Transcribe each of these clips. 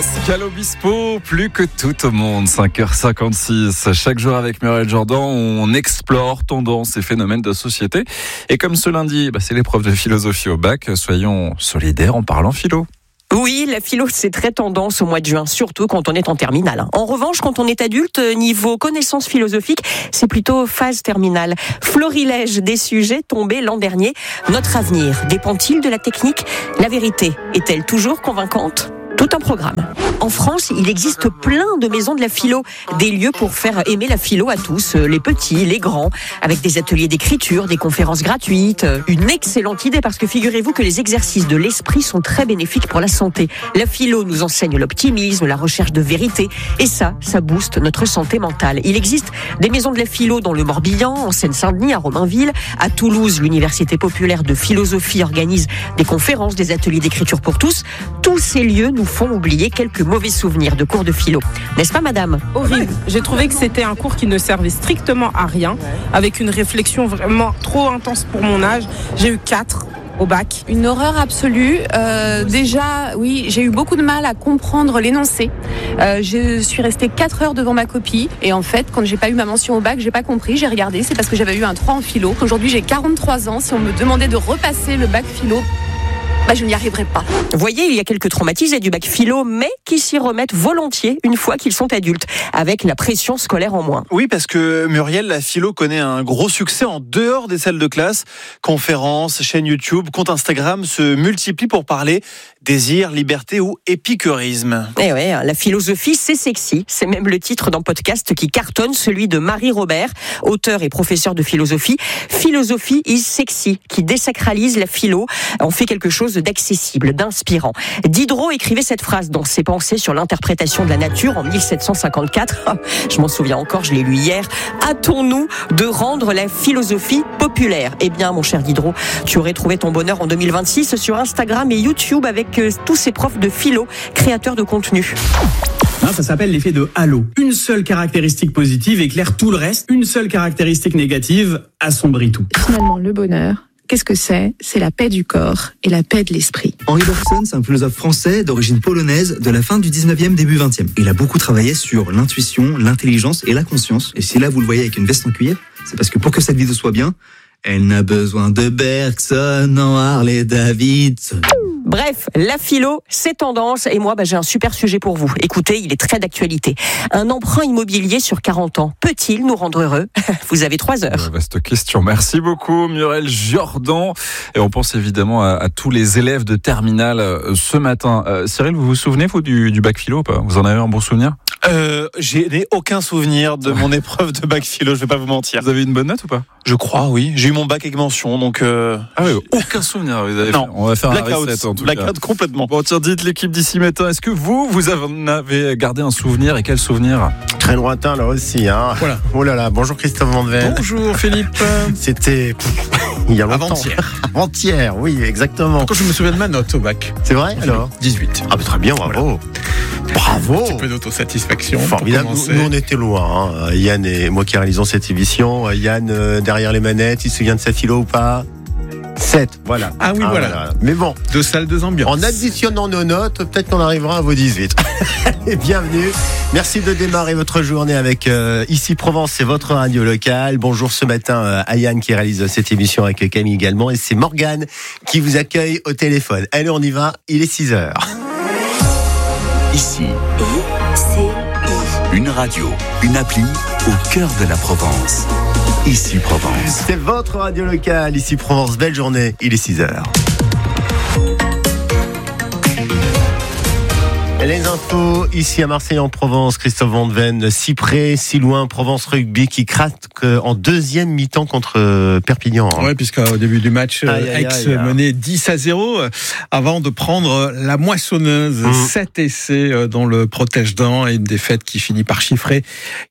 Pascal Obispo, plus que tout au monde, 5h56. Chaque jour avec Muriel Jourdan, on explore tendances et phénomènes de société. Et comme ce lundi, c'est l'épreuve de philosophie au bac, soyons solidaires en parlant philo. Oui, la philo, c'est très tendance au mois de juin, surtout quand on est en terminale. En revanche, quand on est adulte, niveau connaissances philosophiques, c'est plutôt phase terminale. Florilège des sujets tombés l'an dernier. Notre avenir dépend-il de la technique ? La vérité est-elle toujours convaincante ? Tout un programme. En France, il existe plein de maisons de la philo, des lieux pour faire aimer la philo à tous, les petits, les grands, avec des ateliers d'écriture, des conférences gratuites. Une excellente idée parce que figurez-vous que les exercices de l'esprit sont très bénéfiques pour la santé. La philo nous enseigne l'optimisme, la recherche de vérité et ça booste notre santé mentale. Il existe des maisons de la philo dans le Morbihan, en Seine-Saint-Denis, à Romainville, à Toulouse, l'Université populaire de philosophie organise des conférences, des ateliers d'écriture pour tous. Tous ces lieux nous font oublier quelques mauvais souvenirs de cours de philo. N'est-ce pas, madame ? Horrible. J'ai trouvé que c'était un cours qui ne servait strictement à rien, avec une réflexion vraiment trop intense pour mon âge. J'ai eu 4 au bac. Une horreur absolue. Déjà, oui, j'ai eu beaucoup de mal à comprendre l'énoncé. Je suis restée 4 heures devant ma copie et en fait, quand j'ai pas eu ma mention au bac, j'ai pas compris, j'ai regardé, c'est parce que j'avais eu un 3 en philo. Aujourd'hui, j'ai 43 ans. Si on me demandait de repasser le bac philo, je n'y arriverai pas. Vous voyez, il y a quelques traumatisés du bac philo, mais qui s'y remettent volontiers une fois qu'ils sont adultes, avec la pression scolaire en moins. Oui, parce que Muriel, la philo connaît un gros succès en dehors des salles de classe. Conférences, chaînes YouTube, compte Instagram se multiplient pour parler désir, liberté ou épicurisme. Eh ouais, la philosophie, c'est sexy. C'est même le titre d'un podcast qui cartonne, celui de Marie Robert, auteur et professeur de philosophie. Philosophie is sexy, qui désacralise la philo. On fait quelque chose d'accessible, d'inspirant. Diderot écrivait cette phrase dans ses pensées sur l'interprétation de la nature en 1754. Je m'en souviens encore, je l'ai lu hier. Hâtons-nous de rendre la philosophie populaire. Eh bien, mon cher Diderot, tu aurais trouvé ton bonheur en 2026 sur Instagram et YouTube avec tous ces profs de philo, créateurs de contenu. Ça s'appelle l'effet de halo. Une seule caractéristique positive éclaire tout le reste. Une seule caractéristique négative assombrit tout. Finalement, le bonheur, qu'est-ce que c'est ? C'est la paix du corps et la paix de l'esprit. Henri Bergson, c'est un philosophe français d'origine polonaise de la fin du 19e, début 20e. Il a beaucoup travaillé sur l'intuition, l'intelligence et la conscience. Et si là, vous le voyez avec une veste en cuir, c'est parce que pour que cette vidéo soit bien, elle n'a besoin de Bergson en Harley Davidson. Bref, la philo, c'est tendance et moi, j'ai un super sujet pour vous. Écoutez, il est très d'actualité. Un emprunt immobilier sur 40 ans, peut-il nous rendre heureux ? Vous avez 3 heures. Vaste question. Merci beaucoup, Muriel Jourdan. Et on pense évidemment à tous les élèves de terminale ce matin. Cyril, vous vous souvenez, vous, du bac philo ou pas ? Vous en avez un bon souvenir ? Je n'ai aucun souvenir de mon épreuve de bac philo, je vais pas vous mentir. Vous avez une bonne note ou pas ? Je crois, oui. J'ai eu mon bac avec mention, donc... Ah oui, aucun souvenir. Vous avez non, on va faire blackout, un reset en tout cas. Blackout complètement. Bon, tiens, dites l'équipe d'ici matin, est-ce que vous en avez gardé un souvenir et quel souvenir ? Très lointain là aussi, hein. Voilà. Oh là là, bonjour Christophe Vandevelde. Bonjour Philippe. C'était il y a longtemps. Avant-hier, oui, exactement. Quand je me souviens de ma note au bac. C'est vrai alors ? 18. Ah, très bien, bravo. Voilà. Bravo. Un petit peu d'autosatisfaction. Formidable. Nous, on était loin, hein. Yann et moi qui réalisons cette émission. Yann, derrière les manettes, il se souvient de sa philo ou pas ? 7, voilà. Ah oui, voilà. Mais bon. 2 salles, 2 ambiances. En additionnant nos notes, peut-être qu'on arrivera à vos 18. Et bienvenue. Merci de démarrer votre journée avec Ici Provence, c'est votre radio locale. Bonjour ce matin à Yann qui réalise cette émission avec Camille également. Et c'est Morgane qui vous accueille au téléphone. Allez, on y va. Il est 6h. Ici. Une radio, une appli au cœur de la Provence. Ici Provence. C'est votre radio locale, Ici Provence. Belle journée, il est 6h. Les infos ici à Marseille en Provence, Christophe Vandevelde, si près, si loin, Provence Rugby qui craque en deuxième mi-temps contre Perpignan. Oui, puisqu'au début du match, Aix menait 10-0 avant de prendre la moissonneuse. 7 essais dans le protège-dents et une défaite qui finit par chiffrer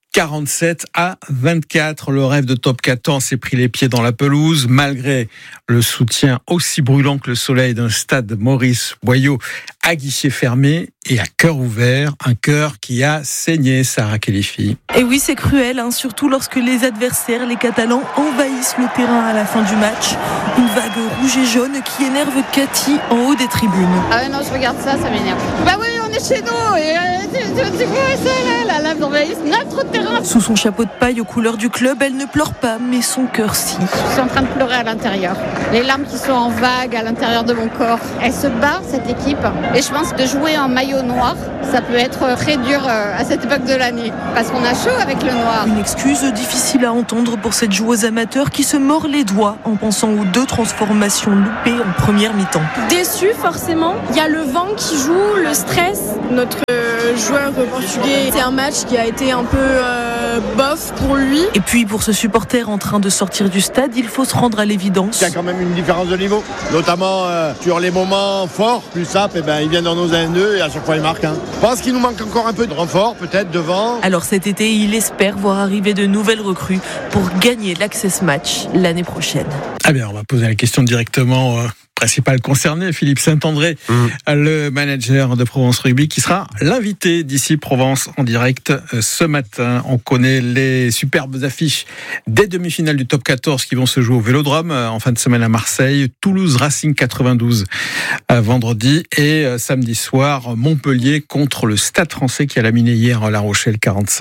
47-24. Le rêve de Top 14 s'est pris les pieds dans la pelouse, malgré le soutien aussi brûlant que le soleil d'un stade Maurice Boyau à guichet fermé et à cœur ouvert. Un cœur qui a saigné, Sarah Khelifi. Et oui, c'est cruel, surtout lorsque les adversaires, les Catalans, envahissent le terrain à la fin du match. Une vague rouge et jaune qui énerve Cathy en haut des tribunes. Ah ouais, non, je regarde ça, ça m'énerve. Bah oui, on est chez nous et tu vois ça là, la envahissent notre terrain. Sous son chapeau de paille aux couleurs du club, elle ne pleure pas, mais son cœur si. Je suis en train de pleurer à l'intérieur. Les larmes qui sont en vague à l'intérieur de mon corps. Elle se bat, cette équipe. Et je pense que de jouer en maillot noir, ça peut être très dur à cette époque de l'année. Parce qu'on a chaud avec le noir. Une excuse difficile à entendre pour cette joueuse amateur qui se mord les doigts en pensant aux 2 transformations loupées en première mi-temps. Déçue forcément. Il y a le vent qui joue, le stress. Notre joueur portugais, c'est un match qui a été un peu bof pour lui. Et puis pour ce supporter en train de sortir du stade, il faut se rendre à l'évidence. Il y a quand même une différence de niveau, notamment sur les moments forts. Plus simple, il vient dans nos 1-2 et à chaque fois il marque. Je pense qu'il nous manque encore un peu de renfort, peut-être devant. Alors cet été, il espère voir arriver de nouvelles recrues pour gagner l'Access Match l'année prochaine. Ah bien, on va poser la question directement principal concerné, Philippe Saint-André, le manager de Provence Rugby, qui sera l'invité d'ici Provence en direct ce matin. On connaît les superbes affiches des demi-finales du Top 14 qui vont se jouer au Vélodrome en fin de semaine à Marseille. Toulouse Racing 92 vendredi et samedi soir Montpellier contre le Stade Français qui a laminé hier La Rochelle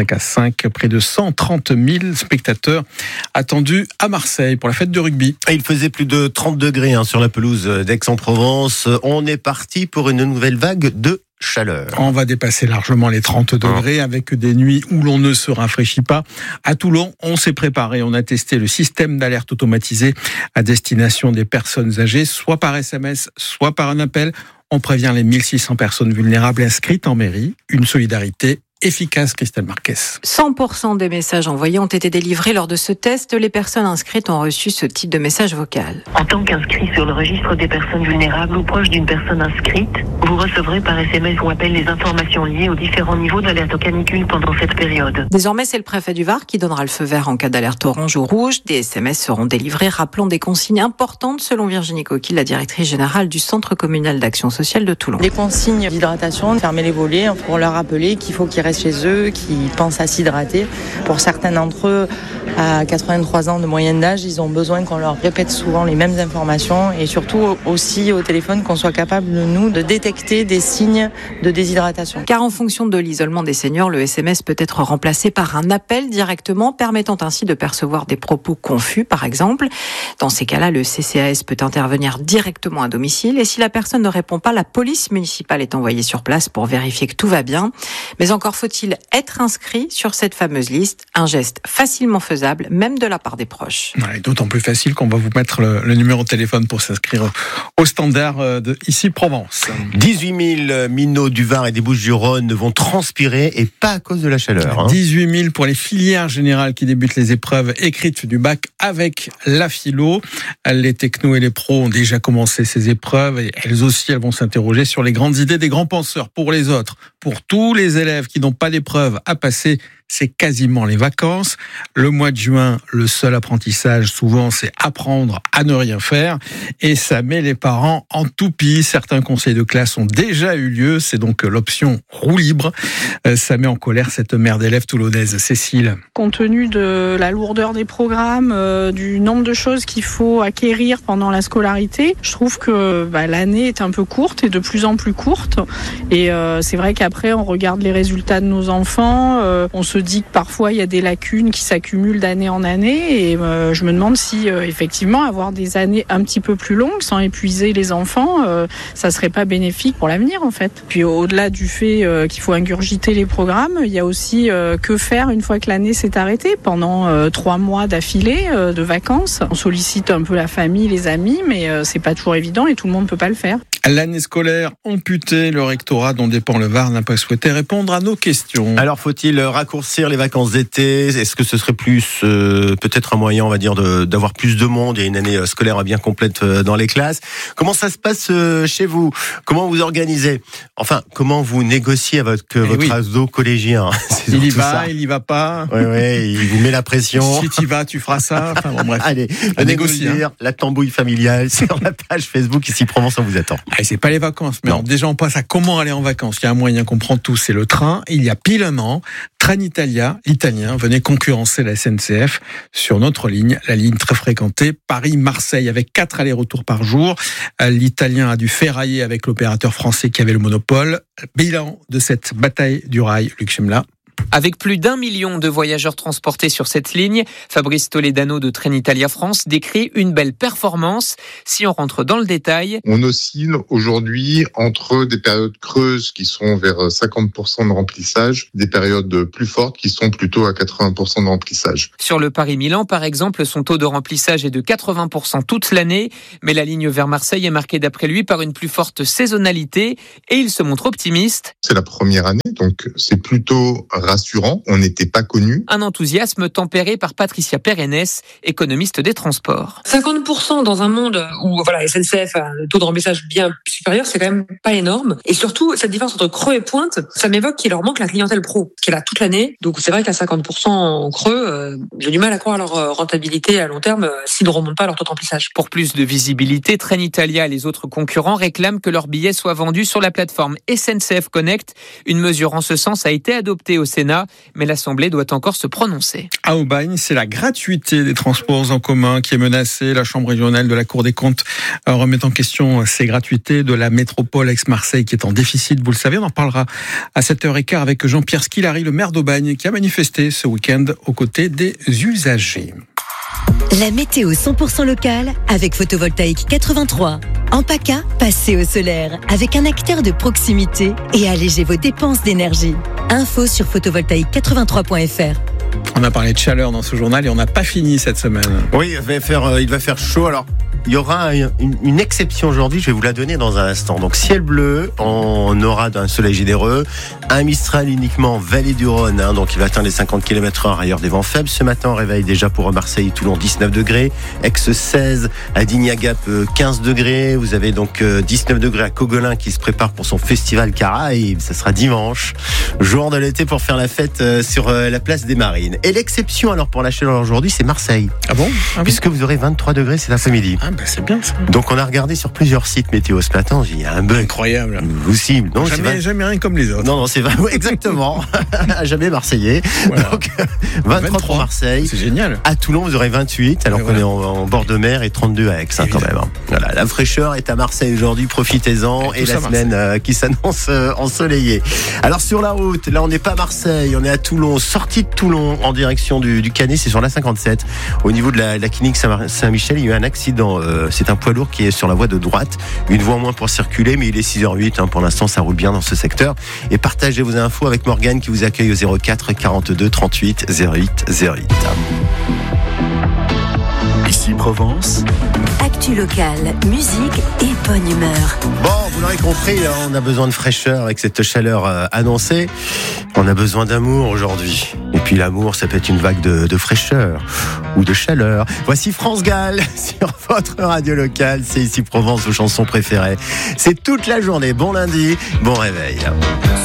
45-5. Près de 130 000 spectateurs attendus à Marseille pour la fête de rugby. Et il faisait plus de 30 degrés sur la pelouse d'Aix-en-Provence. On est parti pour une nouvelle vague de chaleur. On va dépasser largement les 30 degrés avec des nuits où l'on ne se rafraîchit pas. À Toulon, on s'est préparé. On a testé le système d'alerte automatisé à destination des personnes âgées, soit par SMS, soit par un appel. On prévient les 1600 personnes vulnérables inscrites en mairie. Une solidarité efficace, Christelle Marquez. 100% des messages envoyés ont été délivrés lors de ce test. Les personnes inscrites ont reçu ce type de message vocal. En tant qu'inscrit sur le registre des personnes vulnérables ou proche d'une personne inscrite, vous recevrez par SMS ou appel les informations liées aux différents niveaux d'alerte aux canicules pendant cette période. Désormais, c'est le préfet du Var qui donnera le feu vert en cas d'alerte orange ou rouge. Des SMS seront délivrés rappelant des consignes importantes selon Virginie Coquille, la directrice générale du Centre communal d'action sociale de Toulon. Les consignes d'hydratation, fermer les volets pour leur rappeler qu'il faut qu'ils restent chez eux, qui pensent à s'hydrater. Pour certains d'entre eux, à 83 ans de moyenne d'âge, ils ont besoin qu'on leur répète souvent les mêmes informations et surtout aussi au téléphone qu'on soit capable, nous, de détecter des signes de déshydratation. Car en fonction de l'isolement des seniors, le SMS peut être remplacé par un appel directement, permettant ainsi de percevoir des propos confus, par exemple. Dans ces cas-là, le CCAS peut intervenir directement à domicile et si la personne ne répond pas, la police municipale est envoyée sur place pour vérifier que tout va bien. Mais encore faut-il être inscrit sur cette fameuse liste, un geste facilement faisable, même de la part des proches. Ouais, d'autant plus facile qu'on va vous mettre le numéro de téléphone pour s'inscrire au standard de ici Provence. 18 000 minots du Var et des Bouches-du-Rhône vont transpirer et pas à cause de la chaleur. 18 000 pour les filières générales qui débutent les épreuves écrites du bac avec la philo. Les technos et les pros ont déjà commencé ces épreuves et elles aussi, elles vont s'interroger sur les grandes idées des grands penseurs pour les autres. Pour tous les élèves qui n'ont pas d'épreuves à passer, c'est quasiment les vacances. Le mois de juin, le seul apprentissage, souvent, c'est apprendre à ne rien faire. Et ça met les parents en toupie. Certains conseils de classe ont déjà eu lieu. C'est donc l'option roue libre. Ça met en colère cette mère d'élèves toulonnaise. Cécile. Compte tenu de la lourdeur des programmes, du nombre de choses qu'il faut acquérir pendant la scolarité, je trouve que l'année est un peu courte et de plus en plus courte. Et c'est vrai qu'après, on regarde les résultats de nos enfants. On se dit que parfois, il y a des lacunes qui s'accumulent d'année en année. Et je me demande si, effectivement, avoir des années un petit peu plus longues, sans épuiser les enfants, ça serait pas bénéfique pour l'avenir, en fait. Puis au-delà du fait qu'il faut ingurgiter les programmes, il y a aussi que faire une fois que l'année s'est arrêtée. Pendant 3 mois d'affilée de vacances, on sollicite un peu la famille, les amis, mais c'est pas toujours évident et tout le monde peut pas le faire. L'année scolaire amputée, le rectorat dont dépend le Var n'a pas souhaité répondre à nos questions. Alors faut-il raccourcir les vacances d'été ? Est-ce que ce serait plus peut-être un moyen, on va dire, d'avoir plus de monde et une année scolaire bien complète dans les classes ? Comment ça se passe chez vous ? Comment vous organisez ? Enfin, comment vous négociez avec votre ado collégien ? Il y va, il y va pas. Oui, il vous met la pression. Si tu y vas, tu feras ça. Enfin, bon, bref. Allez, négocier. La tambouille familiale sur la page Facebook ici Provence, on vous attend. Ah, c'est pas les vacances, mais alors, déjà on passe à comment aller en vacances. Il y a un moyen qu'on prend tous, c'est le train. Il y a pile un an, Trenitalia, l'italien, venait concurrencer la SNCF sur notre ligne, la ligne très fréquentée Paris-Marseille, avec 4 allers-retours par jour. L'italien a dû ferrailler avec l'opérateur français qui avait le monopole. Bilan de cette bataille du rail, Luc Chemla. Avec plus d'1 million de voyageurs transportés sur cette ligne, Fabrice Toledano de Trenitalia France décrit une belle performance. Si on rentre dans le détail, on oscille aujourd'hui entre des périodes creuses qui sont vers 50% de remplissage, des périodes plus fortes qui sont plutôt à 80% de remplissage. Sur le Paris-Milan, par exemple, son taux de remplissage est de 80% toute l'année, mais la ligne vers Marseille est marquée d'après lui par une plus forte saisonnalité et il se montre optimiste. C'est la première année, donc c'est plutôt rassurant, on n'était pas connus. Un enthousiasme tempéré par Patricia Perennes, économiste des transports. 50% dans un monde où SNCF a un taux de remplissage bien supérieur, c'est quand même pas énorme. Et surtout, cette différence entre creux et pointe, ça m'évoque qu'il leur manque la clientèle pro, qui est là toute l'année. Donc c'est vrai qu'à 50% en creux, j'ai du mal à croire à leur rentabilité à long terme s'ils ne remontent pas leur taux de remplissage. Pour plus de visibilité, Trenitalia et les autres concurrents réclament que leurs billets soient vendus sur la plateforme SNCF Connect. Une mesure en ce sens a été adoptée au Sénat, mais l'Assemblée doit encore se prononcer. À Aubagne, c'est la gratuité des transports en commun qui est menacée. La Chambre régionale de la Cour des comptes remet en question ces gratuités de la métropole Aix-Marseille qui est en déficit. Vous le savez, on en parlera à 7h15 avec Jean-Pierre Skilari, le maire d'Aubagne, qui a manifesté ce week-end aux côtés des usagers. La météo 100% locale avec Photovoltaïque 83. En PACA, passez au solaire avec un acteur de proximité et allégez vos dépenses d'énergie. Info sur photovoltaïque83.fr. On a parlé de chaleur dans ce journal et on n'a pas fini cette semaine. Oui, il va faire chaud. Alors, il y aura une exception aujourd'hui, je vais vous la donner dans un instant. Donc, ciel bleu, on aura un soleil généreux, un Mistral uniquement vallée du Rhône, donc il va atteindre les 50 km/h ailleurs des vents faibles. Ce matin, on réveille déjà pour Marseille, Toulon 19 degrés, Aix 16, à Digne-Gap 15 degrés. Vous avez donc 19 degrés à Cogolin qui se prépare pour son festival Caraïbes. Ça sera dimanche, jour de l'été pour faire la fête sur la place des Marines. Et l'exception alors pour la chaleur aujourd'hui, c'est Marseille. Ah bon? Puisque vous aurez 23 degrés cet après-midi. Ah ben c'est bien ça. Donc on a regardé sur plusieurs sites météo ce matin, il y a un bug incroyable. Aussi. Non, jamais rien comme les autres. Non, c'est vrai, exactement. Jamais marseillais. Voilà. Donc 23 pour Marseille. C'est génial. À Toulon, vous aurez 28, alors qu'on est en bord de mer, et 32 à Aix quand même. Voilà, la fraîcheur est à Marseille aujourd'hui, profitez-en, et la semaine qui s'annonce ensoleillée. Alors sur la route, là on n'est pas à Marseille, on est à Toulon, sortie de Toulon en direction du Canet, c'est sur la 57. Au niveau de la clinique Saint-Michel, il y a eu un accident. C'est un poids lourd qui est sur la voie de droite. Une voie en moins pour circuler, mais il est 6h08. Pour l'instant, ça roule bien dans ce secteur. Et partagez vos infos avec Morgane qui vous accueille au 04 42 38 08 08. Ici Provence. Actu locale, musique et bonne humeur. Bon, vous l'aurez compris, on a besoin de fraîcheur avec cette chaleur annoncée. On a besoin d'amour aujourd'hui. Et puis l'amour, ça peut être une vague de fraîcheur ou de chaleur. Voici France Gall sur votre radio locale. C'est Ici Provence, vos chansons préférées. C'est toute la journée. Bon lundi, bon réveil.